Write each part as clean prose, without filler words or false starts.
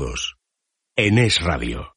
En Es Radio.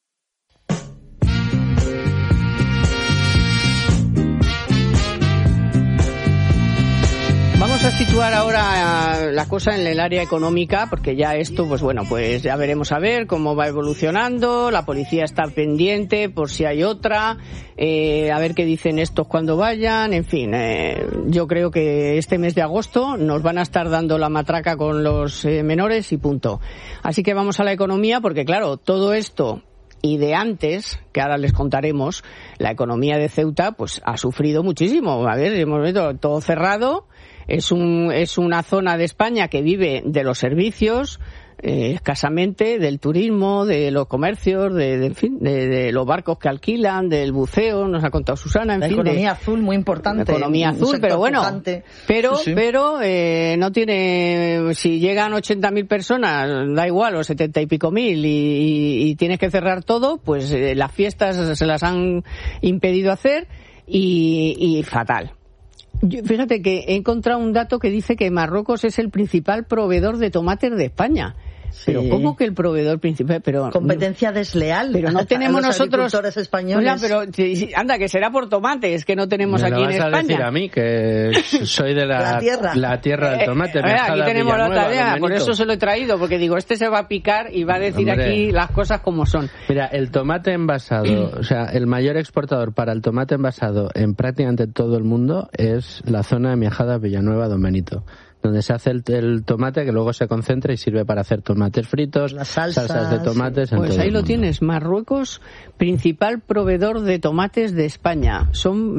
Vamos a situar ahora la cosa en el área económica, porque ya esto, pues bueno, pues ya veremos a ver cómo va evolucionando. La policía está pendiente por si hay otra, a ver qué dicen estos cuando vayan. En fin, yo creo que este mes de agosto nos van a estar dando la matraca con los menores y punto. Así que vamos a la economía, porque claro, todo esto y de antes, que ahora les contaremos, la economía de Ceuta pues ha sufrido muchísimo. A ver, hemos visto todo cerrado. Es una zona de España que vive de los servicios, escasamente, del turismo, de los comercios, de los barcos que alquilan, del buceo, nos ha contado Susana, en fin. La economía azul, muy importante. La economía azul, pero bueno, pero no tiene, si llegan 80.000 personas, da igual, o 70 y pico mil, y tienes que cerrar todo, pues las fiestas se las han impedido hacer, y fatal. Fíjate que he encontrado un dato que dice que Marruecos es el principal proveedor de tomates de España. Sí. Pero ¿cómo que el proveedor principal? Pero competencia desleal. Pero no tenemos a los nosotros agricultores españoles. Hola, pero anda, que será por tomates que no tenemos aquí en España. Me vas a decir a mí que soy de la tierra del tomate. Aquí tenemos la tarea, por eso se lo he traído, porque digo, este se va a picar y va a decir aquí las cosas como son. Mira, el tomate envasado, o sea, el mayor exportador para el tomate envasado en prácticamente todo el mundo es la zona de Miajada, Villanueva, Don Benito, donde se hace el tomate que luego se concentra y sirve para hacer tomates fritos, salsas de tomates. Sí. Pues ahí lo tienes, Marruecos, principal proveedor de tomates de España. Son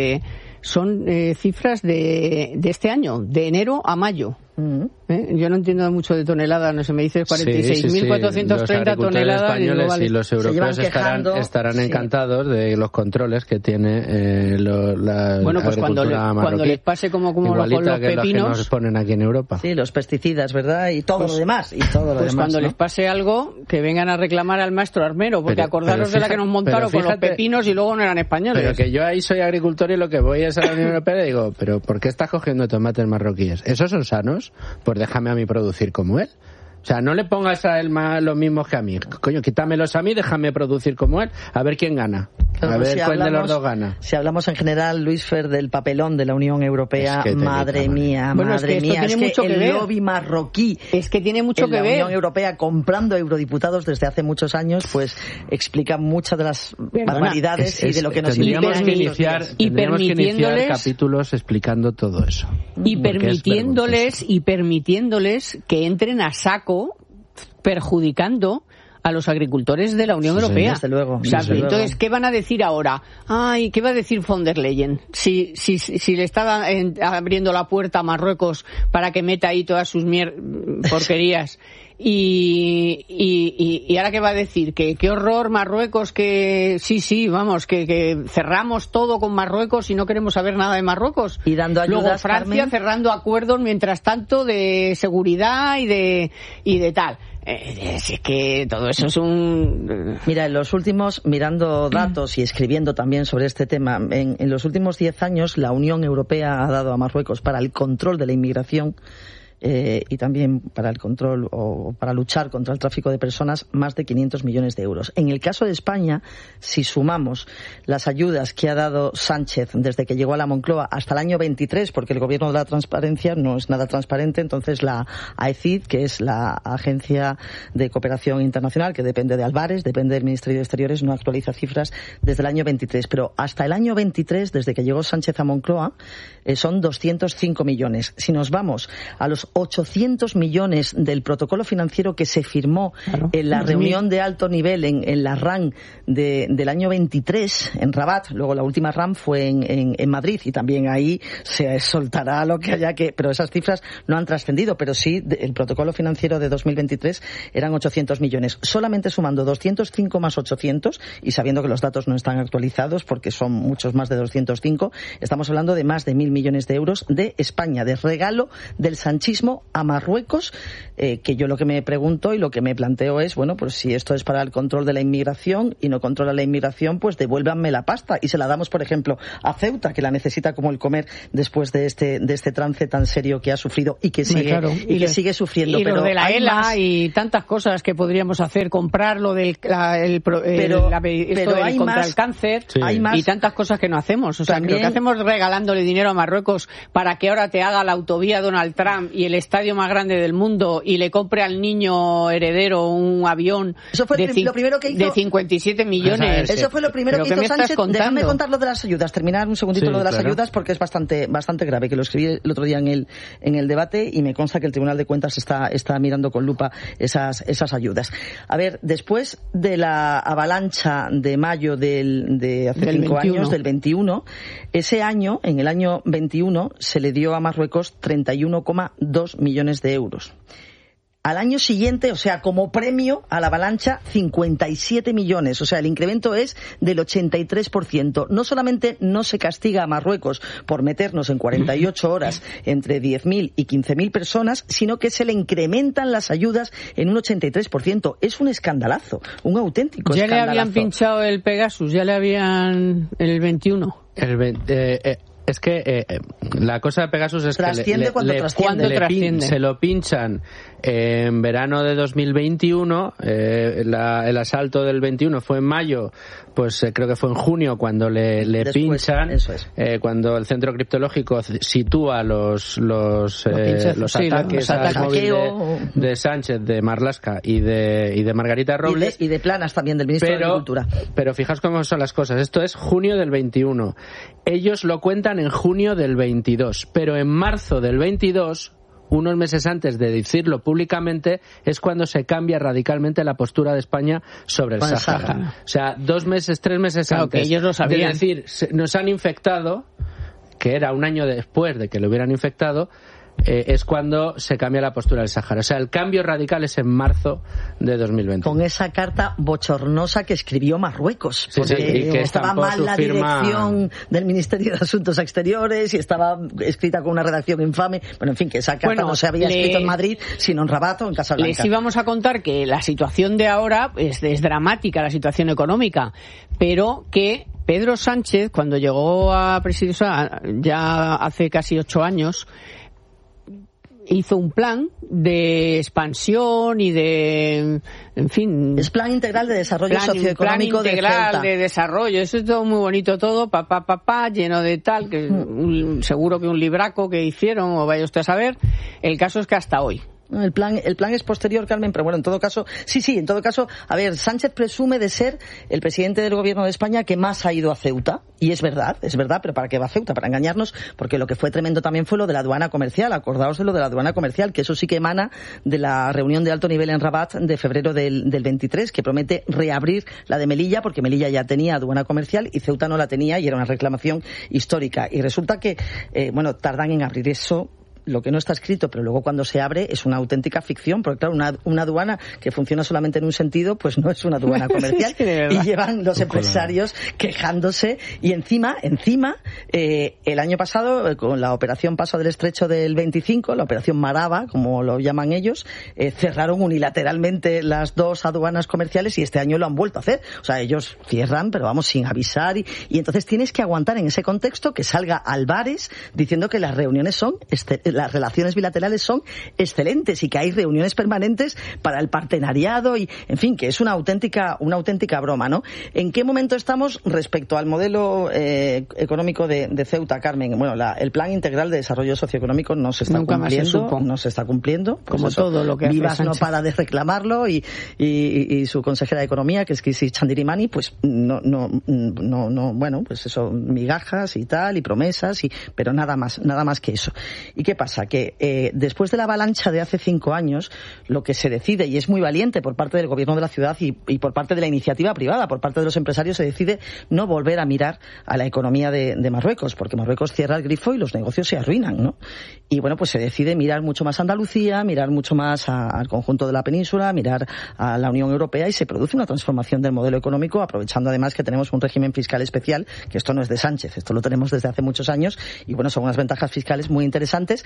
cifras de este año, de enero a mayo. Yo no entiendo mucho de toneladas, no sé, me dices 46.430 toneladas. Los españoles y los europeos estarán encantados de los controles que tiene la bueno, pues cuando les pase como con los pepinos, que nos ponen aquí en Europa. Sí, los pesticidas, ¿verdad? Y todo lo demás. Cuando les pase algo, que vengan a reclamar al maestro armero, porque acordaros de la que nos montaron con los pepinos y luego no eran españoles. Pero que yo ahí soy agricultor y lo que voy es a la Unión Europea y digo, pero ¿por qué estás cogiendo tomates marroquíes? ¿Esos son sanos? Pues déjame a mí producir como él. O sea, no le pongas a él los mismos que a mí. Coño, quítamelos a mí, déjame producir como él. A ver quién gana. A ver cuál de los dos gana. Si hablamos en general, Luis Fer, del papelón de la Unión Europea, es que madre mía, es que el lobby marroquí, es que tiene mucho que ver. La Unión Europea comprando eurodiputados desde hace muchos años, pues explica muchas de las barbaridades y de lo que nos tendríamos que iniciar capítulos explicando todo eso. Y permitiéndoles que entren a saco, perjudicando a los agricultores de la Unión Europea. Desde luego. O sea, entonces, ¿qué van a decir ahora? Ay, ¿qué va a decir von der Leyen? Si le está abriendo la puerta a Marruecos para que meta ahí todas sus porquerías. Y ahora qué va a decir, que qué horror Marruecos, que vamos, que cerramos todo con Marruecos y no queremos saber nada de Marruecos. Y dando ayudas, luego Francia, Carmen, cerrando acuerdos mientras tanto de seguridad y de tal. Es que todo eso es un... Mira, en los últimos, mirando datos y escribiendo también sobre este tema, en los últimos 10 años la Unión Europea ha dado a Marruecos para el control de la inmigración y también para el control o para luchar contra el tráfico de personas más de 500 millones de euros. En el caso de España, si sumamos las ayudas que ha dado Sánchez desde que llegó a la Moncloa hasta el año 23, porque el gobierno de la transparencia no es nada transparente, entonces la AECID, que es la Agencia de Cooperación Internacional, que depende de Álvarez, depende del Ministerio de Exteriores, no actualiza cifras desde el año 23, pero hasta el año 23, desde que llegó Sánchez a Moncloa, son 205 millones. Si nos vamos a los 800 millones del protocolo financiero que se firmó en la reunión de alto nivel en la RAN del año 23 en Rabat, luego la última RAN fue en Madrid y también ahí se soltará lo que haya que, pero esas cifras no han trascendido, pero sí el protocolo financiero de 2023 eran 800 millones. Solamente sumando 205 más 800 y sabiendo que los datos no están actualizados porque son muchos más de 205, estamos hablando de más de 1.000 millones de euros de España, de regalo del sanchismo mismo a Marruecos, que yo lo que me pregunto y lo que me planteo es, bueno, pues si esto es para el control de la inmigración y no controla la inmigración, pues devuélvanme la pasta y se la damos, por ejemplo, a Ceuta, que la necesita como el comer después de este trance tan serio que ha sufrido y que sigue, sigue sufriendo. Y pero lo de la ELA más, y tantas cosas que podríamos hacer, comprar lo del contra el cáncer, sí. Hay más, y tantas cosas que no hacemos. O sea, también, lo que hacemos regalándole dinero a Marruecos para que ahora te haga la autovía Donald Trump y el estadio más grande del mundo y le compre al niño heredero un avión lo primero que hizo, de 57 millones. Eso fue lo primero que hizo Sánchez. Déjame contar lo de las ayudas, terminar un segundito lo de las ayudas, porque es bastante grave, que lo escribí el otro día en el debate y me consta que el Tribunal de Cuentas está mirando con lupa esas ayudas. A ver, después de la avalancha de mayo de hace 5 años, del 21, ese año, en el año 21, se le dio a Marruecos 31,2 millones de euros. Al año siguiente, o sea, como premio a la avalancha, 57 millones. O sea, el incremento es del 83%. No solamente no se castiga a Marruecos por meternos en 48 horas entre 10.000 y 15.000 personas, sino que se le incrementan las ayudas en un 83%. Es un escandalazo, un auténtico escandalazo. Ya le habían pinchado el Pegasus, ya le habían el 21. Es que la cosa de Pegasus es trasciende que se lo pinchan en verano de 2021, el asalto del 21 fue en mayo, pues creo que fue en junio cuando le pinchan, cuando el centro criptológico sitúa los ataques al móvil de Sánchez, de Marlaska y de Margarita Robles. Y de Planas también, del ministro de Agricultura. Pero fijaos cómo son las cosas. Esto es junio del 21. Ellos lo cuentan en junio del 22, pero en marzo del 22, unos meses antes de decirlo públicamente, es cuando se cambia radicalmente la postura de España sobre el Sáhara. O sea, 2 meses, 3 meses antes que ellos lo sabían. de decir, nos han infectado, que era un año después de que lo hubieran infectado, es cuando se cambia la postura del Sáhara. O sea, el cambio radical es en marzo de 2020. Con esa carta bochornosa que escribió Marruecos. Sí, porque y que estaba mal la dirección del Ministerio de Asuntos Exteriores y estaba escrita con una redacción infame. Bueno, en fin, que esa carta no se había escrito en Madrid, sino en Rabat o en Casablanca. Les íbamos a contar que la situación de ahora es dramática, la situación económica, pero que Pedro Sánchez, cuando llegó a presidir, ya hace casi 8 años, hizo un plan de expansión y de, en fin... Es plan integral de desarrollo socioeconómico de Ceuta. Plan integral de desarrollo, eso es todo muy bonito todo, lleno de tal, que seguro que un libraco que hicieron, o vaya usted a saber. El caso es que hasta hoy. El plan es posterior, Carmen, pero bueno, en todo caso, a ver, Sánchez presume de ser el presidente del gobierno de España que más ha ido a Ceuta, y es verdad, pero ¿para qué va a Ceuta? Para engañarnos, porque lo que fue tremendo también fue lo de la aduana comercial. Acordaos de lo de la aduana comercial, que eso sí que emana de la reunión de alto nivel en Rabat de febrero del 23, que promete reabrir la de Melilla, porque Melilla ya tenía aduana comercial y Ceuta no la tenía, y era una reclamación histórica. Y resulta que, tardan en abrir eso. Lo que no está escrito, pero luego cuando se abre es una auténtica ficción, porque claro, una aduana que funciona solamente en un sentido, pues no es una aduana comercial. Y llevan los empresarios quejándose, y encima, el año pasado, con la operación Paso del Estrecho del 25, la operación Maraba, como lo llaman ellos, cerraron unilateralmente las 2 aduanas comerciales, y este año lo han vuelto a hacer. O sea, ellos cierran, pero vamos, sin avisar, y entonces tienes que aguantar en ese contexto que salga Álvarez diciendo que las reuniones las relaciones bilaterales son excelentes y que hay reuniones permanentes para el partenariado y, en fin, que es una auténtica broma, ¿no? ¿En qué momento estamos respecto al modelo económico de Ceuta, Carmen? Bueno, el plan integral de desarrollo socioeconómico no se está cumpliendo. Pues como todo lo que hace Vivas Sánchez. No para de reclamarlo y su consejera de Economía, que es Kisi Chandirimani, pues bueno, pues eso, migajas y tal, y promesas, pero nada más que eso. ¿Y qué pasa? Que después de la avalancha de hace 5 años, lo que se decide, y es muy valiente por parte del gobierno de la ciudad y por parte de la iniciativa privada, por parte de los empresarios, se decide no volver a mirar a la economía de Marruecos, porque Marruecos cierra el grifo y los negocios se arruinan, ¿no? Y bueno, pues se decide mirar mucho más a Andalucía, mirar mucho más al conjunto de la península, mirar a la Unión Europea, y se produce una transformación del modelo económico, aprovechando además que tenemos un régimen fiscal especial, que esto no es de Sánchez, esto lo tenemos desde hace muchos años, y bueno, son unas ventajas fiscales muy interesantes,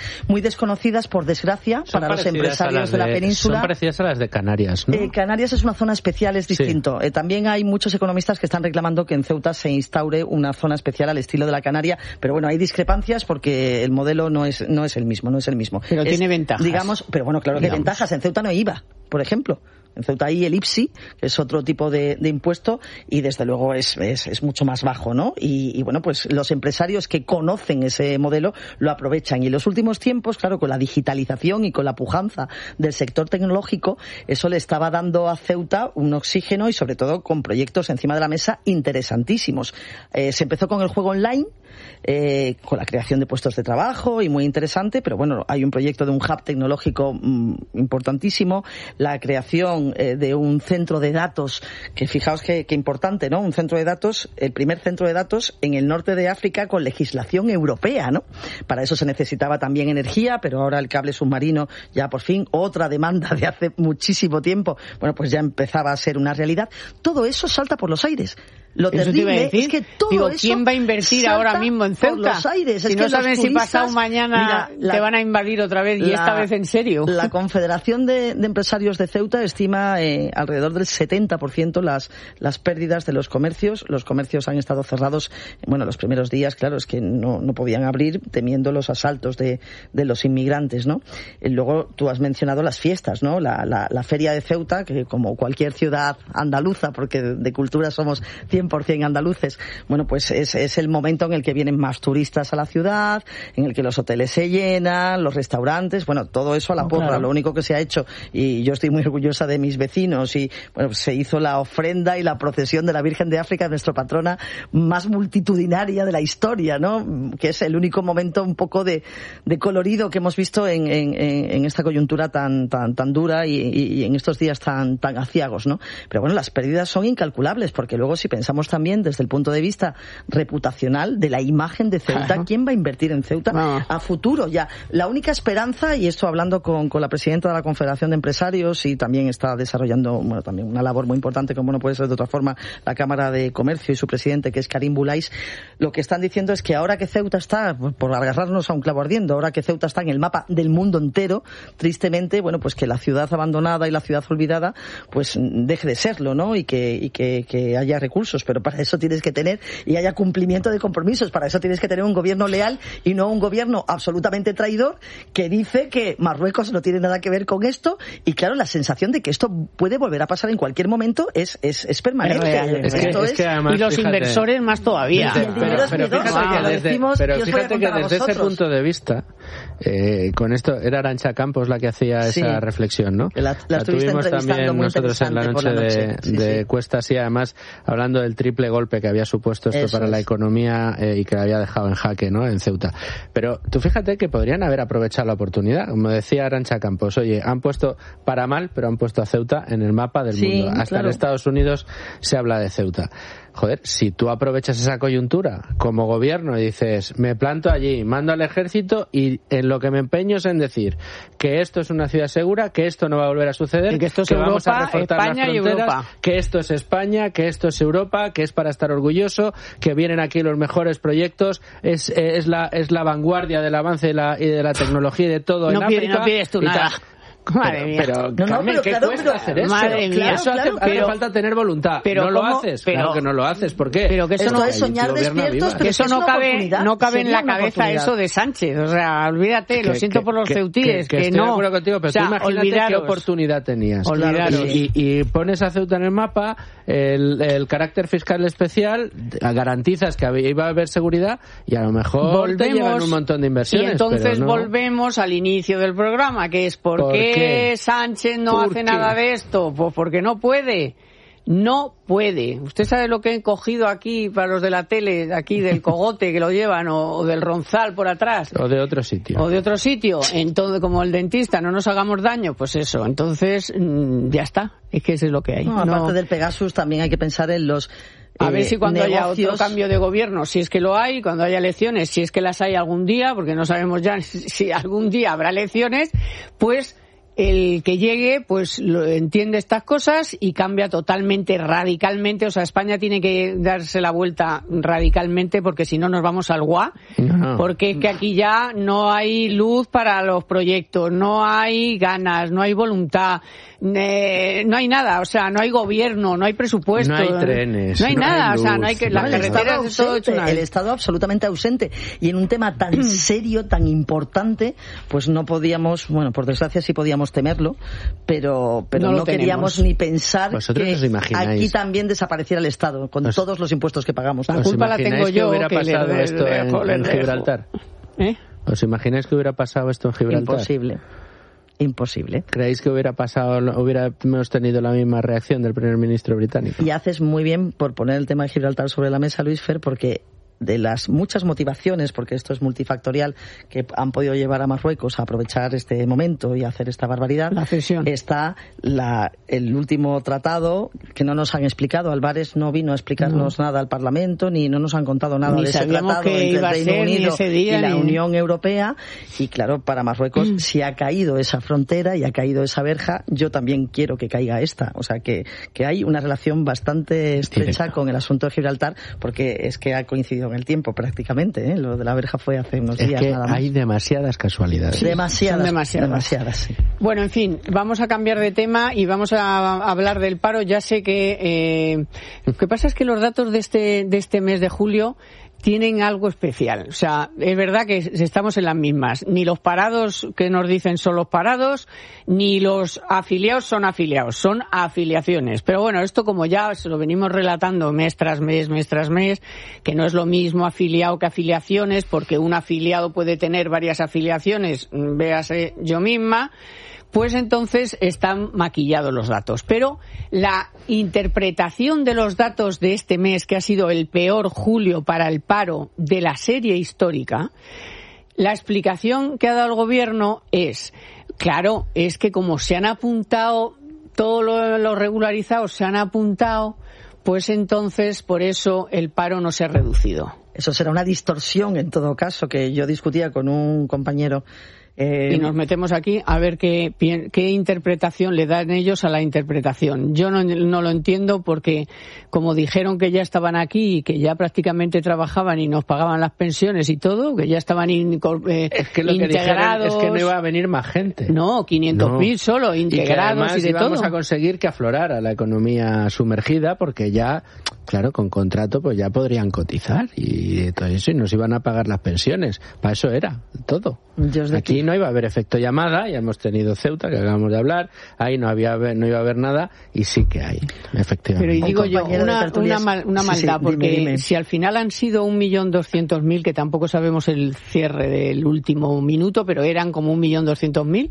muy desconocidas, por desgracia, para los empresarios de la península. Son parecidas a las de Canarias, ¿no? Canarias es una zona especial, es distinto. Sí. También hay muchos economistas que están reclamando que en Ceuta se instaure una zona especial al estilo de la Canaria, pero bueno, hay discrepancias porque el modelo no es el mismo. Pero tiene ventajas. Digamos, pero bueno, claro que hay ventajas. En Ceuta no hay IVA, por ejemplo. En Ceuta hay el IPSI, que es otro tipo de impuesto, y desde luego es mucho más bajo, ¿no? Y bueno, pues los empresarios que conocen ese modelo lo aprovechan. Y en los últimos tiempos, claro, con la digitalización y con la pujanza del sector tecnológico, eso le estaba dando a Ceuta un oxígeno y sobre todo con proyectos encima de la mesa interesantísimos. Se empezó con el juego online, con la creación de puestos de trabajo y muy interesante, pero bueno, hay un proyecto de un hub tecnológico importantísimo, la creación de un centro de datos, que fijaos que importante, ¿no? Un centro de datos, el primer centro de datos en el norte de África con legislación europea, ¿no? Para eso se necesitaba también energía, pero ahora el cable submarino ya por fin, otra demanda de hace muchísimo tiempo, bueno, pues ya empezaba a ser una realidad. Todo eso salta por los aires. Lo terrible es que todo eso ¿quién va a invertir ahora mismo en Ceuta? Por los aires. Si no saben si pasado mañana te van a invadir otra vez y esta vez en serio. La Confederación de Empresarios de Ceuta estima alrededor del 70% las pérdidas de los comercios. Los comercios han estado cerrados, bueno, los primeros días, claro, es que no podían abrir temiendo los asaltos de los inmigrantes, ¿no? Luego tú has mencionado las fiestas, ¿no? La feria de Ceuta, que como cualquier ciudad andaluza, porque de cultura somos 100% andaluces, bueno, pues es el momento en el que vienen más turistas a la ciudad, en el que los hoteles se llenan, los restaurantes, bueno, todo eso a la porra. Claro. Lo único que se ha hecho, y yo estoy muy orgullosa de mis vecinos, y bueno, pues se hizo la ofrenda y la procesión de la Virgen de África, nuestra patrona más multitudinaria de la historia, ¿no? Que es el único momento un poco de colorido que hemos visto en esta coyuntura tan dura y en estos días tan aciagos, ¿no? Pero bueno, las pérdidas son incalculables, porque luego si pensamos también desde el punto de vista reputacional de la imagen de Ceuta, ajá, ¿quién va a invertir en Ceuta a futuro? Ya, la única esperanza, y esto hablando con la presidenta de la Confederación de Empresarios, y también está desarrollando, bueno, también una labor muy importante, como no puede ser de otra forma, la Cámara de Comercio y su presidente, que es Karim Boulais, lo que están diciendo es que ahora que Ceuta está, por agarrarnos a un clavo ardiendo, ahora que Ceuta está en el mapa del mundo entero, tristemente, bueno, pues que la ciudad abandonada y la ciudad olvidada, pues deje de serlo, ¿no? Y que haya recursos, pero para eso tienes que tener y haya cumplimiento de compromisos, para eso tienes que tener un gobierno leal y no un gobierno absolutamente traidor que dice que Marruecos no tiene nada que ver con esto, y claro, la sensación de que esto puede volver a pasar en cualquier momento es permanente. Además, y los inversores más todavía. Pero fíjate que desde ese punto de vista, con esto, era Arantxa Campos la que hacía esa reflexión, ¿no? La tuvimos también nosotros en la noche de Cuestas, y además hablando del triple golpe que había supuesto esto para la economía y que la había dejado en jaque, ¿no? En Ceuta. Pero tú fíjate que podrían haber aprovechado la oportunidad. Como decía Arantxa Campos, oye, han puesto para mal, pero han puesto a Ceuta en el mapa del mundo. Hasta en Estados Unidos se habla de Ceuta. Joder, si tú aprovechas esa coyuntura como gobierno y dices, me planto allí, mando al ejército, y en lo que me empeño es en decir que esto es una ciudad segura, que esto no va a volver a suceder, que esto es Europa, vamos a reforzar España las fronteras, que esto es España, que esto es Europa, que es para estar orgulloso, que vienen aquí los mejores proyectos, es la vanguardia del avance y de la tecnología y de todo en África. No pides tú nada. Madre mía. Pero ¿qué cuesta hacer eso? Madre mía. Eso hace falta tener voluntad. Pero no lo haces. Claro que no lo haces. ¿Por qué? Pero que eso no es soñar despiertos, que eso no cabe en la cabeza eso de Sánchez. O sea, olvídate, lo siento por los ceutíes, que estoy no. de acuerdo contigo, pero tú imagínate qué oportunidad tenías. Y pones a Ceuta en el mapa, el carácter fiscal especial, garantizas que iba a haber seguridad, y a lo mejor te llegan un montón de inversiones. Y entonces volvemos al inicio del programa, que es ¿por qué Sánchez no hace nada de esto? Pues porque no puede. No puede. ¿Usted sabe lo que he cogido aquí para los de la tele, aquí del cogote que lo llevan, o del ronzal por atrás? O de otro sitio. Entonces, como el dentista, no nos hagamos daño, pues eso. Entonces, ya está. Es que eso es lo que hay. Aparte del Pegasus, también hay que pensar en los a ver si cuando haya otro cambio de gobierno, si es que lo hay, cuando haya elecciones, si es que las hay algún día, porque no sabemos ya si algún día habrá elecciones, pues el que llegue pues lo entiende estas cosas y cambia totalmente, radicalmente. O sea, España tiene que darse la vuelta radicalmente, porque si no nos vamos al guá, porque es que aquí ya no hay luz para los proyectos, no hay ganas, no hay voluntad, no hay nada. O sea, no hay gobierno, no hay presupuesto, no hay trenes, no hay nada. Luz, o sea, no hay que las carreteras de todo hecho el Estado absolutamente ausente, y en un tema tan serio, tan importante, pues no podíamos, bueno, por desgracia sí podíamos temerlo, pero no queríamos ni pensar que aquí también desapareciera el Estado con todos los impuestos que pagamos. La culpa la tengo yo. ¿Os imagináis que hubiera pasado esto en Gibraltar? ¿Os imagináis que hubiera pasado esto en Gibraltar? Imposible. ¿Creéis que hubiéramos tenido la misma reacción del primer ministro británico? Y haces muy bien por poner el tema de Gibraltar sobre la mesa, Luis Fer, porque de las muchas motivaciones, porque esto es multifactorial, que han podido llevar a Marruecos a aprovechar este momento y hacer esta barbaridad, la cesión, está el último tratado que no nos han explicado. Álvarez no vino a explicarnos nada al Parlamento, ni no nos han contado nada de ese tratado entre el Reino Unido y la Unión Europea. Y claro, para Marruecos si ha caído esa frontera y ha caído esa verja, yo también quiero que caiga esta. O sea que hay una relación bastante estrecha con el asunto de Gibraltar, porque es que ha coincidido en el tiempo prácticamente, lo de la verja fue hace unos días nada más. Hay demasiadas casualidades. Demasiadas, sí. Bueno, en fin, vamos a cambiar de tema y vamos a hablar del paro. Ya sé que lo que pasa es que los datos de este mes de julio tienen algo especial. O sea, es verdad que estamos en las mismas. Ni los parados que nos dicen son los parados, ni los afiliados son afiliados, son afiliaciones. Pero bueno, esto como ya se lo venimos relatando mes tras mes, que no es lo mismo afiliado que afiliaciones, porque un afiliado puede tener varias afiliaciones, véase yo misma. Pues entonces están maquillados los datos. Pero la interpretación de los datos de este mes, que ha sido el peor julio para el paro de la serie histórica, la explicación que ha dado el gobierno es, claro, es que como se han apuntado, todos los regularizados se han apuntado, pues entonces por eso el paro no se ha reducido. Eso será una distorsión, en todo caso, que yo discutía con un compañero. Y nos metemos aquí a ver qué interpretación le dan ellos a la interpretación. Yo no lo entiendo, porque como dijeron que ya estaban aquí y que ya prácticamente trabajaban y nos pagaban las pensiones y todo, que ya estaban es que lo integrados. Que es que no iba a venir más gente. No, 500.000 solo, integrados y de todo. Íbamos a conseguir que aflorara la economía sumergida, porque ya, claro, con contrato pues ya podrían cotizar y todo eso, y nos iban a pagar las pensiones. Para eso era todo. Aquí no iba a haber efecto llamada, ya hemos tenido Ceuta, que acabamos de hablar, ahí no iba a haber nada, y sí que hay, efectivamente. Pero y digo yo, una maldad, porque dime. Si al final han sido 1.200.000, que tampoco sabemos el cierre del último minuto, pero eran como 1.200.000,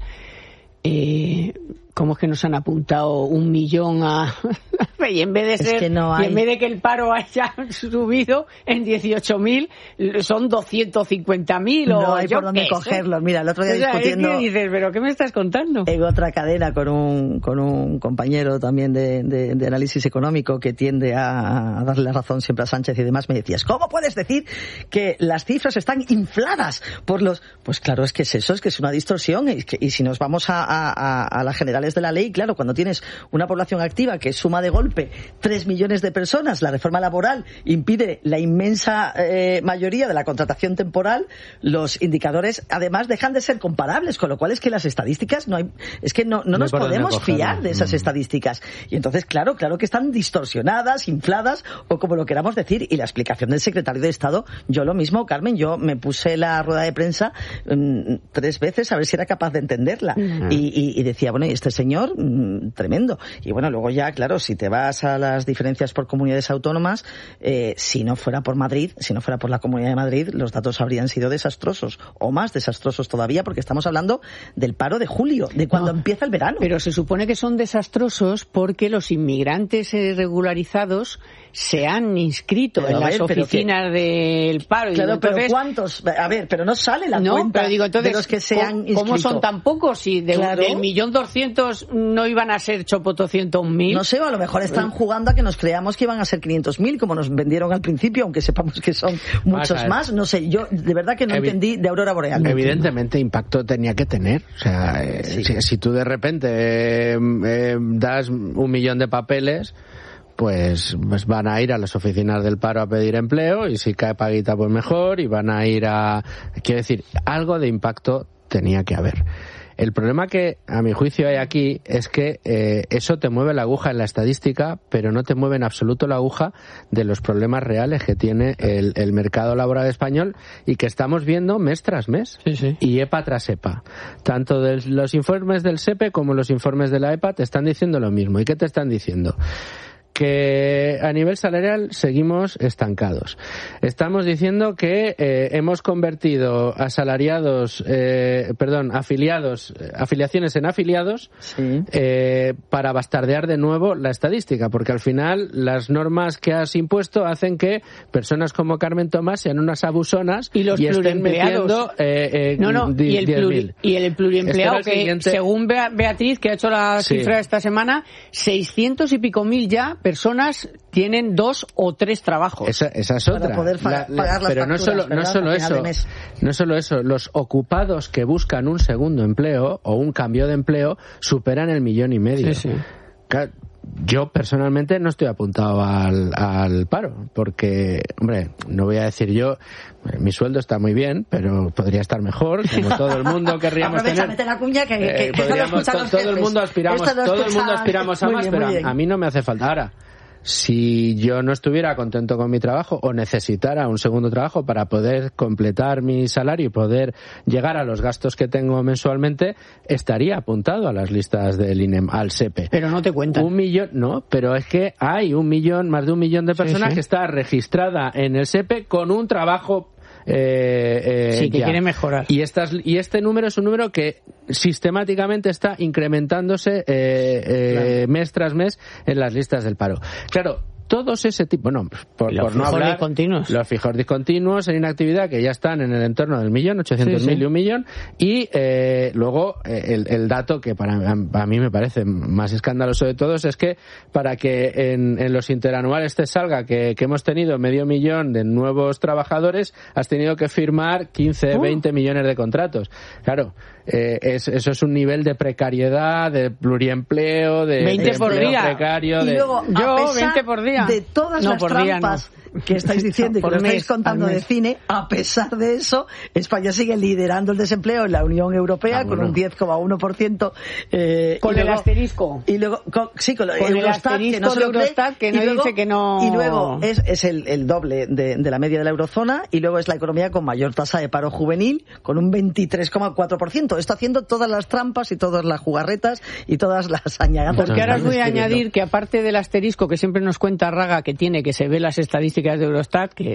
¿cómo es que nos han apuntado 1 millón a... y en vez de ser, y en vez de que el paro haya subido en 18.000, son 250.000 no hay por dónde cogerlos. Mira, el otro día discutiendo... Es que dices, ¿pero qué me estás contando? En otra cadena con un compañero también de análisis económico que tiende a darle la razón siempre a Sánchez y demás, me decías, ¿cómo puedes decir que las cifras están infladas por los...? Pues claro, es que es eso, es que es una distorsión, y si nos vamos a las generales de la ley, claro, cuando tienes una población activa que suma de golpe 3 millones de personas, la reforma laboral impide la inmensa mayoría de la contratación temporal, los indicadores además dejan de ser comparables, con lo cual es que las estadísticas no nos podemos fiar de esas estadísticas, y entonces claro que están distorsionadas, infladas, o como lo queramos decir. Y la explicación del secretario de Estado, yo lo mismo, Carmen, yo me puse la rueda de prensa 3 veces a ver si era capaz de entenderla, y decía, bueno, y este señor, tremendo. Y bueno, luego ya, claro, si te vas a las diferencias por comunidades autónomas, si no fuera por Madrid, si no fuera por la Comunidad de Madrid, los datos habrían sido desastrosos, o más desastrosos todavía, porque estamos hablando del paro de julio, de cuando empieza el verano. Pero se supone que son desastrosos porque los inmigrantes regularizados se han inscrito en las oficinas del paro. Claro, entonces, pero ¿cuántos? A ver, pero no sale la cuenta pero digo, entonces, de los que se han inscrito. ¿Cómo son tan pocos? Si del 1.200.000 no iban a ser 800.000. No sé, a lo mejor están jugando a que nos creamos que iban a ser 500.000, como nos vendieron al principio, aunque sepamos que son muchos más. No sé, yo de verdad que no entendí de Aurora Boreal. Evidentemente impacto tenía que tener. O sea, si tú de repente das 1 millón de papeles, pues van a ir a las oficinas del paro a pedir empleo, y si cae paguita pues mejor, y van a ir a... Quiero decir, algo de impacto tenía que haber. El problema que, a mi juicio, hay aquí es que eso te mueve la aguja en la estadística, pero no te mueve en absoluto la aguja de los problemas reales que tiene el mercado laboral español y que estamos viendo mes tras mes. Sí. Y EPA tras EPA. Tanto los informes del SEPE como los informes de la EPA te están diciendo lo mismo. ¿Y qué te están diciendo? Que a nivel salarial seguimos estancados. Estamos diciendo que hemos convertido afiliaciones en afiliados, para bastardear de nuevo la estadística, porque al final las normas que has impuesto hacen que personas como Carmen Tomás sean unas abusonas y estén metiendo y el pluriempleado que, según Beatriz, que ha hecho la cifra esta semana, 600 y pico mil ya personas tienen 2 o 3 trabajos. Esa es otra. Para poder pagar las pero facturas, no solo eso, los ocupados que buscan un segundo empleo o un cambio de empleo superan el 1,5 millones. Sí. Yo personalmente no estoy apuntado al paro, porque, hombre, no voy a decir yo, mi sueldo está muy bien, pero podría estar mejor, como todo el mundo querríamos tener. Mete la cuña que todo el mundo aspiramos a más, pero a mí no me hace falta. Ahora, si yo no estuviera contento con mi trabajo o necesitara un segundo trabajo para poder completar mi salario y poder llegar a los gastos que tengo mensualmente, estaría apuntado a las listas del INEM, al SEPE. Pero no te cuentan. 1 millón, no, pero es que hay más de 1 millón de personas que está registrada en el SEPE con un trabajo que quiere mejorar. Y este número es un número que sistemáticamente está incrementándose mes tras mes en las listas del paro. Claro, todos ese tipo, por no hablar, discontinuos. Los fijos discontinuos en inactividad, que ya están en el entorno del 1.800.000 y 1 millón, y luego el dato que para mí me parece más escandaloso de todos es que para que en los interanuales te salga que hemos tenido 500.000 de nuevos trabajadores, has tenido que firmar 15, 20 millones de contratos. Claro, eso es un nivel de precariedad, de pluriempleo, de 20 por día. Precario. Y luego, 20 por día. De todas las trampas que estáis diciendo y que lo estáis contando de cine, a pesar de eso, España sigue liderando el desempleo en la Unión Europea con un 10,1%. Con el asterisco. Y luego, con el asterisco de Eurostat, que no dice que no... Y luego es el doble de la media de la eurozona, y luego es la economía con mayor tasa de paro juvenil, con un 23,4%. Está haciendo todas las trampas y todas las jugarretas y todas las añadas. Porque ahora os voy a añadir que, aparte del asterisco que siempre nos cuenta Raga, que tiene, que se ve las estadísticas de Eurostat, que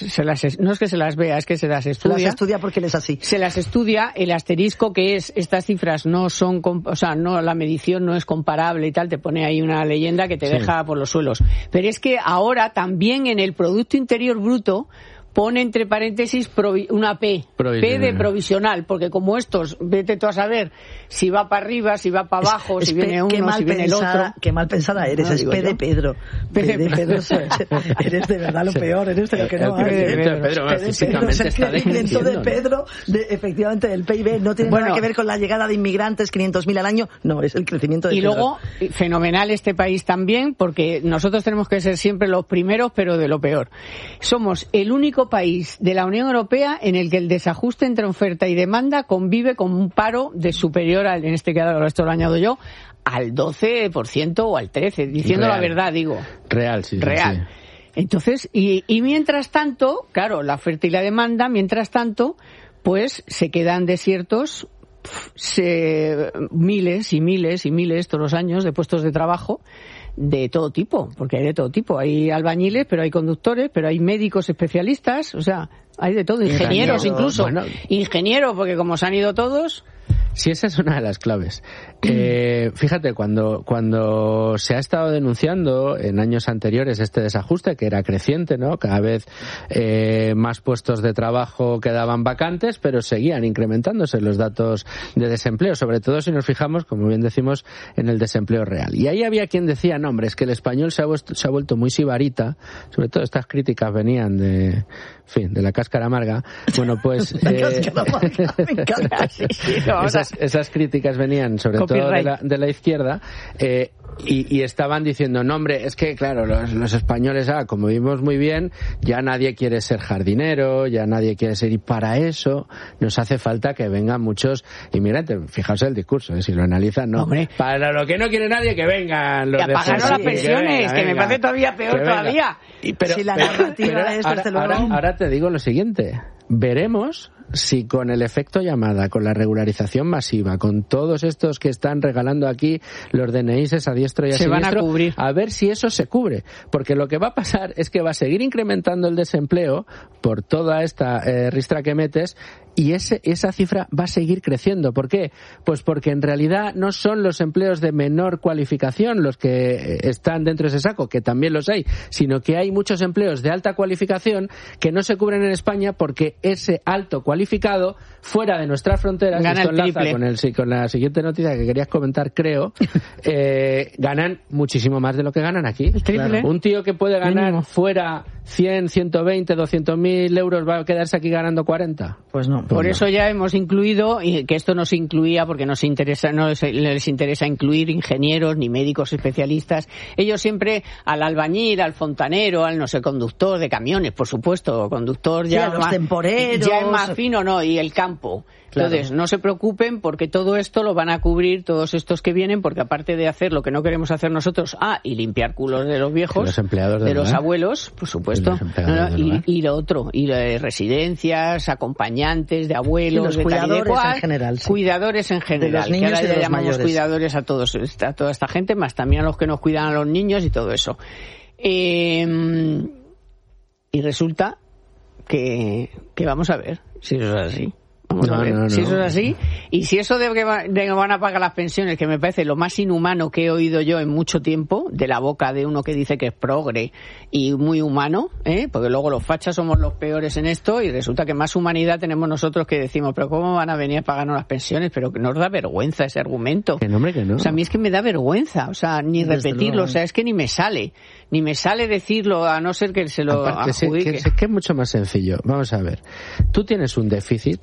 no es que se las vea, es que se las estudia. Se las estudia porque él es así. Se las estudia, el asterisco, que es estas cifras no son, la medición no es comparable y tal, te pone ahí una leyenda que te deja por los suelos. Pero es que ahora también en el Producto Interior Bruto pone entre paréntesis una P de provisional, porque como estos, vete tú a saber si va para arriba, si va para abajo, si viene uno, si viene el otro. Qué mal pensada eres, es P de Pedro. P de Pedro, eres de verdad lo peor, eres de lo que no hay. Pedro físicamente está desmintiendo. de Pedro, efectivamente, del PIB, no tiene nada que ver con la llegada de inmigrantes, 500.000 al año, no, es el crecimiento de Y Pedro. luego, fenomenal este país también, porque nosotros tenemos que ser siempre los primeros, pero de lo peor. Somos el único país de la Unión Europea en el que el desajuste entre oferta y demanda convive con un paro de superior al, en este caso, esto lo añado yo, al 12% o al 13%, diciendo la verdad, digo. Real, sí. Real. Sí. Entonces, y mientras tanto, claro, la oferta y la demanda, mientras tanto, pues se quedan desiertos miles y miles y miles todos los años de puestos de trabajo de todo tipo, porque hay de todo tipo. Hay albañiles, pero hay conductores, pero hay médicos especialistas, o sea, hay de todo. Ingenieros incluso. Bueno. Ingenieros, porque como se han ido todos... Sí, esa es una de las claves. Fíjate, cuando se ha estado denunciando en años anteriores este desajuste, que era creciente, ¿no? Cada vez más puestos de trabajo quedaban vacantes, pero seguían incrementándose los datos de desempleo, sobre todo si nos fijamos, como bien decimos, en el desempleo real. Y ahí había quien decía, no, hombre, es que el español se ha vuelto muy sibarita, sobre todo estas críticas venían de la cáscara amarga. Bueno, pues esas críticas venían sobre todo de la izquierda, y estaban diciendo, no, hombre, es que claro, los españoles, como vivimos muy bien, ya nadie quiere ser jardinero, ya nadie quiere ser, y para eso nos hace falta que vengan muchos inmigrantes. Fijaos el discurso, si lo analizan, no. Hombre. Para lo que no quiere nadie, que vengan los de pagarnos las pensiones, que me parece todavía peor todavía. Si la narrativa es, desde luego... Ahora te digo lo siguiente, veremos si con el efecto llamada, con la regularización masiva, con todos estos que están regalando aquí los DNIs a diestro y a siniestro, van a cubrir. A ver si eso se cubre, porque lo que va a pasar es que va a seguir incrementando el desempleo por toda esta ristra que metes, y esa cifra va a seguir creciendo. ¿Por qué? Pues porque en realidad no son los empleos de menor cualificación los que están dentro de ese saco, que también los hay, sino que hay muchos empleos de alta cualificación que no se cubren en España porque ese alto cualificado fuera de nuestras fronteras, gana esto el enlaza con la siguiente noticia que querías comentar, creo, ganan muchísimo más de lo que ganan aquí. El triple. Claro. Un tío que puede ganar mínimo fuera 100, 120, 200.000 euros va a quedarse aquí ganando 40. Pues no. Por eso ya hemos incluido, y que esto no se incluía porque no les interesa incluir ingenieros ni médicos especialistas. Ellos siempre al albañil, al fontanero, al conductor de camiones, por supuesto, conductor ya a los temporeros, ya es más fino, no, y el campo. Claro. Entonces, no se preocupen porque todo esto lo van a cubrir todos estos que vienen, porque aparte de hacer lo que no queremos hacer nosotros, y limpiar culos de los viejos, los empleados de los abuelos, por supuesto, y lo otro, y de residencias, acompañantes de abuelos, los de cuidadores en general, cuidadores en general, de los niños, que ahora y de ya los llamamos mayores. Cuidadores a toda esta gente, más también a los que nos cuidan a los niños y todo eso. Y resulta que vamos a ver si eso es así. Vamos a ver si eso es así. Y si eso de que van a pagar las pensiones, que me parece lo más inhumano que he oído yo en mucho tiempo, de la boca de uno que dice que es progre y muy humano, porque luego los fachas somos los peores en esto, y resulta que más humanidad tenemos nosotros, que decimos, pero ¿cómo van a venir a pagarnos las pensiones? Pero que nos da vergüenza ese argumento. Que no. O sea, a mí es que me da vergüenza, o sea, ni repetirlo, o sea, es que ni me sale decirlo, a no ser que se lo adjudique. Que es mucho más sencillo. Vamos a ver, tú tienes un déficit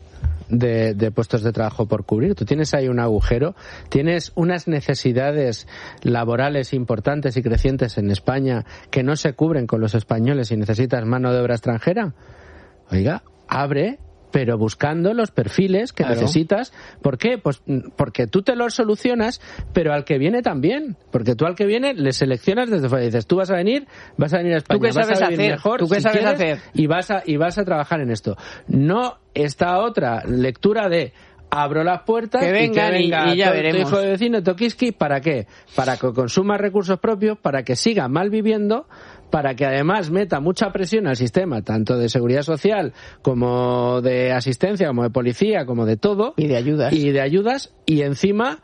de puestos de trabajo por cubrir, tú tienes ahí un agujero, tienes unas necesidades laborales importantes y crecientes en España que no se cubren con los españoles y necesitas mano de obra extranjera. Oiga, abre, pero buscando los perfiles que necesitas. ¿Por qué? Pues porque tú te los solucionas, pero al que viene también. Porque tú al que viene le seleccionas desde fuera. Dices, tú vas a venir a España. ¿Tú qué sabes hacer? Mejor, ¿Tú qué sabes hacer? Y vas a trabajar en esto. No esta otra lectura de abro las puertas que venga y ya veremos. Tu hijo de vecino, Tokiski, ¿para qué? Para que consuma recursos propios, para que siga mal viviendo, para que además meta mucha presión al sistema, tanto de seguridad social como de asistencia, como de policía, como de todo. Y de ayudas. Y encima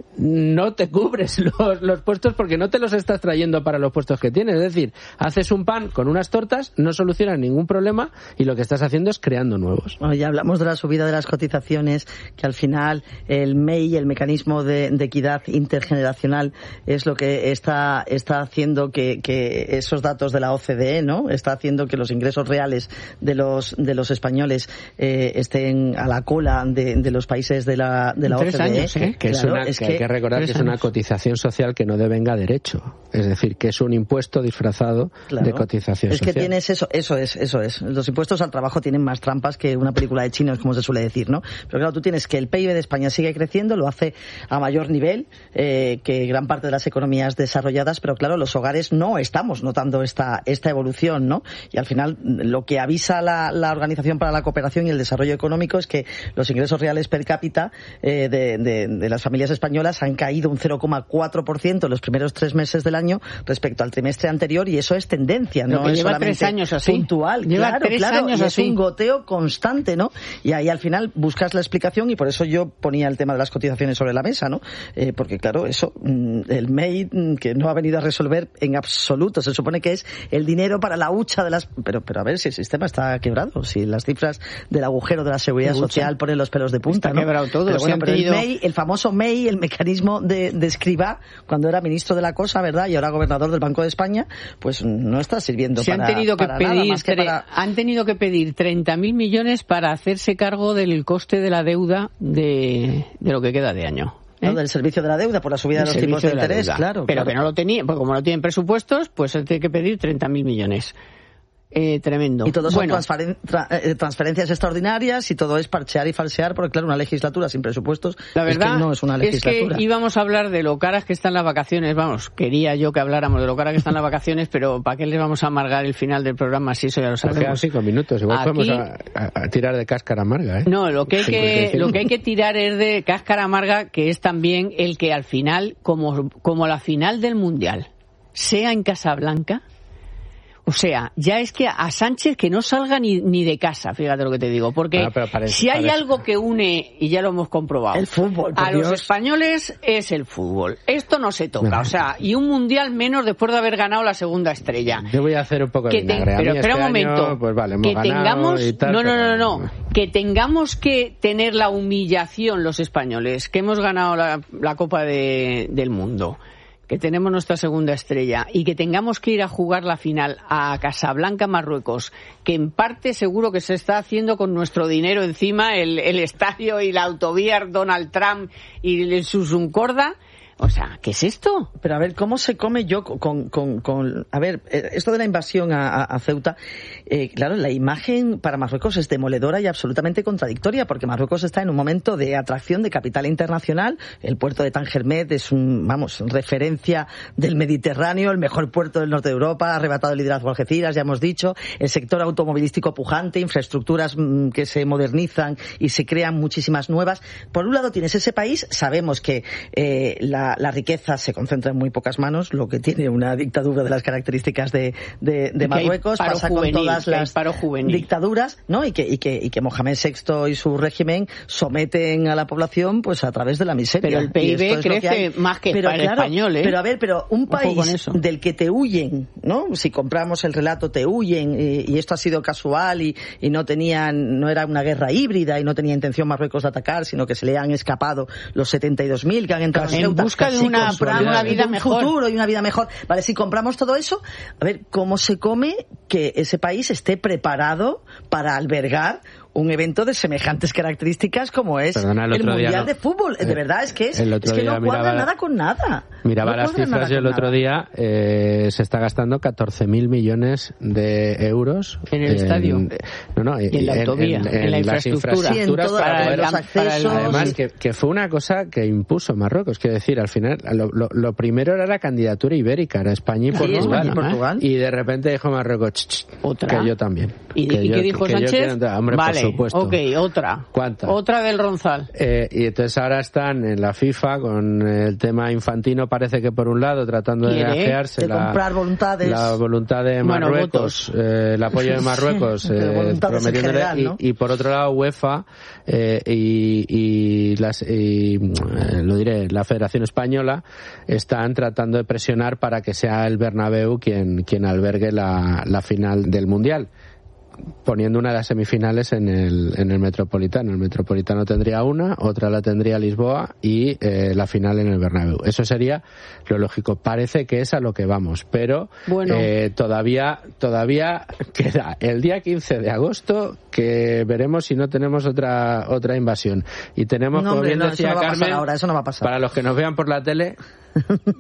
no te cubres los puestos porque no te los estás trayendo para los puestos que tienes. Es decir, haces un pan con unas tortas, no solucionas ningún problema y lo que estás haciendo es creando nuevos. Bueno, ya hablamos de la subida de las cotizaciones, que al final el MEI, el mecanismo de equidad intergeneracional, es lo que está haciendo que esos datos de la OCDE, ¿no? Está haciendo que los ingresos reales de los españoles estén a la cola de los países de la OCDE. Años, que hay que recordar que es una cotización social que no devenga derecho. Es decir, que es un impuesto disfrazado de cotización social. Es que tienes eso es. Los impuestos al trabajo tienen más trampas que una película de chinos, como se suele decir, ¿no? Pero claro, tú tienes que el PIB de España sigue creciendo, lo hace a mayor nivel que gran parte de las economías desarrolladas, pero claro, los hogares no estamos notando esta evolución, ¿no? Y al final, lo que avisa la Organización para la Cooperación y el Desarrollo Económico es que los ingresos reales per cápita de las familias españolas españolas han caído un 0,4% en los primeros 3 meses del año respecto al trimestre anterior, y eso es tendencia, no es lleva solamente 3 años así. Puntual. Lleva 3 años y así. es un goteo constante, ¿no? Y ahí al final buscas la explicación, y por eso yo ponía el tema de las cotizaciones sobre la mesa, ¿no? Porque claro, eso, el MEI, que no ha venido a resolver en absoluto. Se supone que es el dinero para la hucha de las... Pero a ver si el sistema está quebrado, si las cifras del agujero de la seguridad social ponen los pelos de punta, está ¿no? quebrado todo. Pero bueno, pero tenido... el MEI, el famoso MEI, el mecanismo de Escrivá, cuando era ministro de la cosa, ¿verdad? Y ahora gobernador del Banco de España, pues no está sirviendo para nada más que para... Han tenido que pedir 30.000 millones para hacerse cargo del coste de la deuda de lo que queda de año. ¿no? Del servicio de la deuda por la subida de los tipos de interés, claro. Pero que no lo tenía, porque como no tienen presupuestos, pues tiene que pedir 30.000 millones. Tremendo. Y todo son transferencias extraordinarias, y todo es parchear y falsear, porque claro, una legislatura sin presupuestos la verdad es que no es una legislatura. Es que íbamos a hablar de lo caras que están las vacaciones, vamos, quería yo que habláramos de lo caras que están las vacaciones, pero ¿para qué les vamos a amargar el final del programa si eso ya lo sabemos? Quedan 5 minutos, igual aquí, podemos a tirar de cáscara amarga, ¿eh? No, lo que hay que tirar es de cáscara amarga, que es también el que al final, como la final del Mundial, sea en Casablanca. O sea, ya es que a Sánchez que no salga ni de casa, fíjate lo que te digo, porque si hay algo que une, y ya lo hemos comprobado, el fútbol, a los españoles es el fútbol. Esto no se toca, o sea, y un mundial menos después de haber ganado la segunda estrella. Yo voy a hacer un poco de vinagre. Pero espera un momento, año, pues vale, hemos que ganado y tal, no, que tengamos que tener la humillación los españoles, que hemos ganado la Copa del Mundo, que tenemos nuestra segunda estrella, y que tengamos que ir a jugar la final a Casablanca, Marruecos, que en parte seguro que se está haciendo con nuestro dinero encima, el estadio y la autovía Donald Trump y el Susuncorda. O sea, ¿qué es esto? Pero a ver, ¿cómo se come yo a ver, esto de la invasión a Ceuta, claro, la imagen para Marruecos es demoledora y absolutamente contradictoria, porque Marruecos está en un momento de atracción de capital internacional. El puerto de Tangermet es referencia del Mediterráneo, el mejor puerto del norte de Europa, ha arrebatado el liderazgo a Algeciras, ya hemos dicho, el sector automovilístico pujante, infraestructuras que se modernizan y se crean muchísimas nuevas. Por un lado tienes ese país, sabemos que la riqueza se concentra en muy pocas manos, lo que tiene una dictadura de las características de Marruecos, pasa con todas las dictaduras, ¿no? Y que Mohamed VI y su régimen someten a la población pues a través de la miseria. Pero el PIB crece más que para el español, ¿eh? Pero un país del que te huyen, ¿no? Si compramos el relato, te huyen, y esto ha sido casual y no era una guerra híbrida y no tenía intención Marruecos de atacar, sino que se le han escapado los 72.000 que han entrado en Ceuta. Busca de una vida mejor. Futuro y una vida mejor. Vale, si compramos todo eso, a ver, ¿cómo se come que ese país esté preparado para albergar un evento de semejantes características como es el Mundial de Fútbol? De verdad, es que no cuadra nada con nada. Miraba las cifras y el otro día se está gastando 14.000 millones de euros en el estadio. Y en la autovía, en la infraestructura. Sí, en todo, para los accesos. Además, que fue una cosa que impuso Marruecos. Quiero decir, al final, lo primero era la candidatura ibérica, era España y Portugal. Y de repente dijo Marruecos, que yo también. ¿Y qué dijo Sánchez? Hombre, vale, supuesto. ok, otra. ¿Cuánta? Otra del Ronzal. Y entonces ahora están en la FIFA con el tema infantino, parece que por un lado tratando de granjearse comprar voluntades, la voluntad de Marruecos, el apoyo de Marruecos, prometiéndole, general, ¿no? y por otro lado UEFA la Federación Española están tratando de presionar para que sea el Bernabéu quien albergue la final del Mundial, poniendo una de las semifinales en el Metropolitano. El Metropolitano tendría una, otra la tendría Lisboa y la final en el Bernabéu. Eso sería lo lógico. Parece que es a lo que vamos, pero todavía queda el día 15 de agosto, que veremos si no tenemos otra invasión. Y tenemos, como bien decía Carmen, eso no va a pasar. Para los que nos vean por la tele,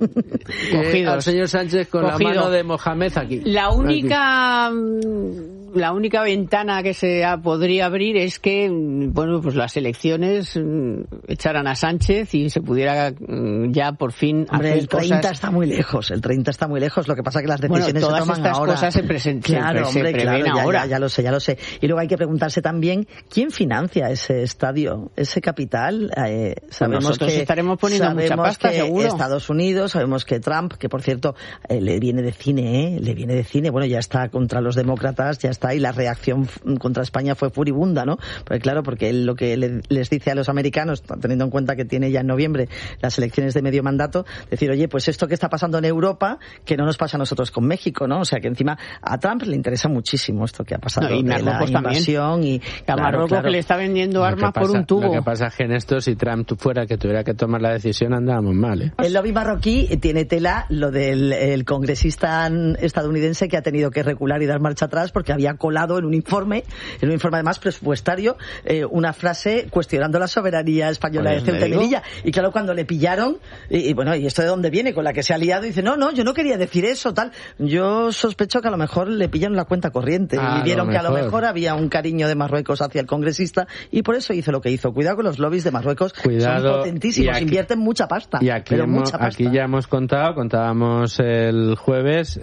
al señor Sánchez con la mano de Mohamed aquí. La única la única ventana que se podría abrir es que, bueno, pues las elecciones echaran a Sánchez y se pudiera ya por fin hacer hacer el 30 cosas. está muy lejos, el 30 está muy lejos, lo que pasa que las decisiones todas se toman estas ahora. Cosas se prevén ahora. Ya lo sé. Y luego hay que preguntarse también, ¿quién financia ese estadio, ese capital? Sabemos nosotros que estaremos poniendo mucha pasta, seguro. Estados Unidos, sabemos que Trump, que por cierto, le viene de cine, bueno, ya está contra los demócratas, ya está, y la reacción contra España fue furibunda, ¿no? Porque claro, porque él lo que les dice a los americanos, teniendo en cuenta que tiene ya en noviembre las elecciones de medio mandato, decir, oye, pues esto que está pasando en Europa, que no nos pasa a nosotros con México, ¿no? O sea, que encima a Trump le interesa muchísimo esto que ha pasado, y de la invasión también. Y a Marruecos que le está vendiendo armas por un tubo. Lo que pasa es que en esto, si Trump fuera que tuviera que tomar la decisión, andábamos mal, ¿eh? El lobby marroquí tiene tela lo del congresista estadounidense que ha tenido que recular y dar marcha atrás porque había colado en un informe además presupuestario, una frase cuestionando la soberanía española de Ceuta y Melilla. Y claro, cuando le pillaron, y bueno, ¿y esto de dónde viene? Con la que se ha liado, y dice, no, yo no quería decir eso, tal. Yo sospecho que a lo mejor le pillaron la cuenta corriente y vieron que a lo mejor había un cariño de Marruecos hacia el congresista y por eso hizo lo que hizo. Cuidado con los lobbies de Marruecos, son potentísimos, invierten mucha pasta. Y aquí, aquí ya contábamos el jueves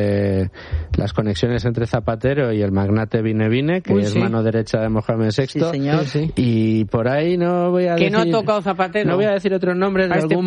las conexiones entre Zapatero y el magnate Vine, que es mano derecha de Mohamed VI. Sí, señor. Y por ahí no voy a decir... Que no ha tocado Zapatero. No voy a decir otros nombres de algún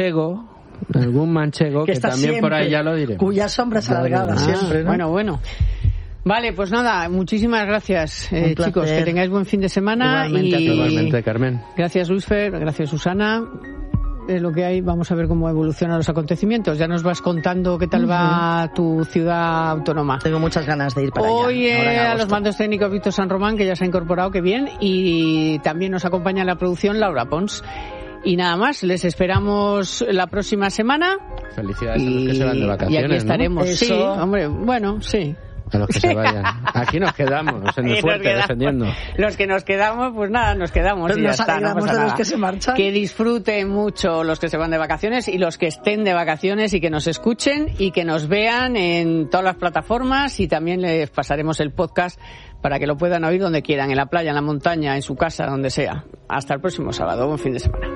manchego que también siempre, por ahí ya lo diré. Cuya sombra es alargada siempre, ¿no? Bueno. Vale, pues nada, muchísimas gracias, chicos. Que tengáis buen fin de semana. Igualmente, Carmen. Gracias, Luisfer. Gracias, Susana. Es lo que hay. Vamos a ver cómo evolucionan los acontecimientos. Ya nos vas contando qué tal va tu ciudad autónoma. Tengo muchas ganas de ir para allá. Hoy a los mandos técnicos Víctor San Román, que ya se ha incorporado, que bien. Y también nos acompaña en la producción Laura Pons. Y nada más, les esperamos la próxima semana. Felicidades a los que se van de vacaciones, y aquí estaremos. ¿No? Sí, hombre, bueno, sí. A los que se vayan. Aquí nos quedamos, en el fuerte, defendiendo. Los que nos quedamos, pues nada, nos quedamos. Pero y ya nos está, no pasa de nada. los que se marchan. Que disfruten mucho los que se van de vacaciones y los que estén de vacaciones y que nos escuchen y que nos vean en todas las plataformas y también les pasaremos el podcast para que lo puedan oír donde quieran, en la playa, en la montaña, en su casa, donde sea. Hasta el próximo sábado. Buen fin de semana.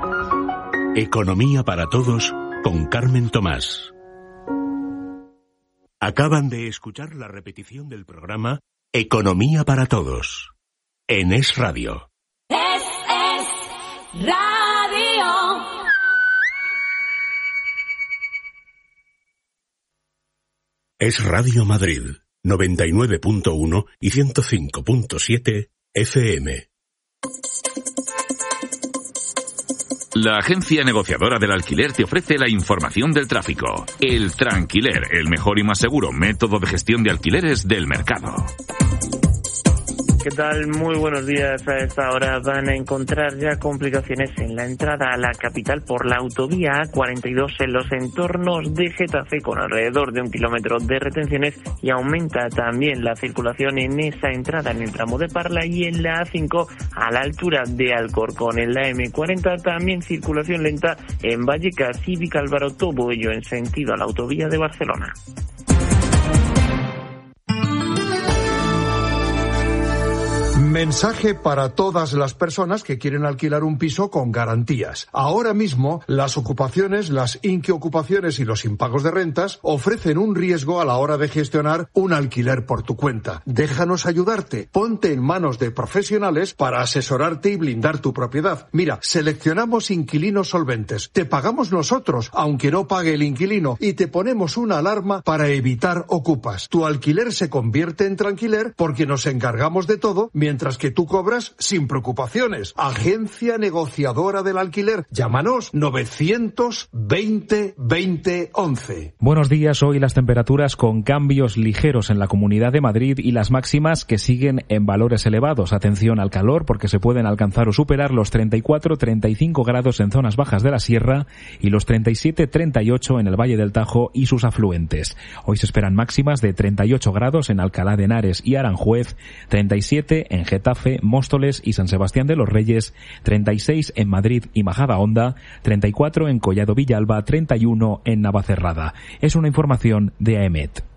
Economía para todos con Carmen Tomás. Acaban de escuchar la repetición del programa Economía para Todos en Es Radio. Es Radio. Es Radio Madrid, 99.1 y 105.7 FM. La agencia negociadora del alquiler te ofrece la información del tráfico. El Tranquiler, el mejor y más seguro método de gestión de alquileres del mercado. ¿Qué tal? Muy buenos días. A esta hora van a encontrar ya complicaciones en la entrada a la capital por la autovía A42 en los entornos de Getafe, con alrededor de 1 kilómetro de retenciones, y aumenta también la circulación en esa entrada en el tramo de Parla y en la A5 a la altura de Alcorcón. En la M40 también circulación lenta en Vallecas y Vicálvaro, todo ello en sentido a la autovía de Barcelona. Mensaje para todas las personas que quieren alquilar un piso con garantías. Ahora mismo, las ocupaciones, las inquiocupaciones y los impagos de rentas ofrecen un riesgo a la hora de gestionar un alquiler por tu cuenta. Déjanos ayudarte. Ponte en manos de profesionales para asesorarte y blindar tu propiedad. Mira, seleccionamos inquilinos solventes. Te pagamos nosotros, aunque no pague el inquilino, y te ponemos una alarma para evitar ocupas. Tu alquiler se convierte en tranquiler porque nos encargamos de todo, mientras que tú cobras sin preocupaciones. Agencia negociadora del alquiler. Llámanos 920 20 11. Buenos días. Hoy las temperaturas con cambios ligeros en la Comunidad de Madrid y las máximas que siguen en valores elevados. Atención al calor, porque se pueden alcanzar o superar los 34-35 grados en zonas bajas de la sierra y los 37-38 en el Valle del Tajo y sus afluentes. Hoy se esperan máximas de 38 grados en Alcalá de Henares y Aranjuez, 37 en Getafe, Móstoles y San Sebastián de los Reyes, 36 en Madrid y Majadahonda, 34 en Collado Villalba, 31 en Navacerrada. Es una información de AEMET.